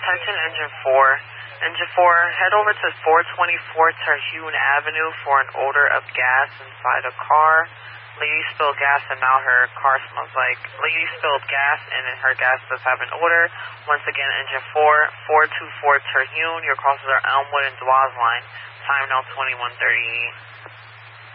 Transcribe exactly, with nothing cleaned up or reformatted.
Attention engine four. Engine four, head over to four twenty-four Terhune Avenue for an odor of gas inside a car. Lady spilled gas and now her car smells like... Lady spilled gas and her gas does have an odor. Once again, engine four, four twenty-four Terhune. Your crosses are Elmwood and Dwaz line. Time now twenty-one thirty.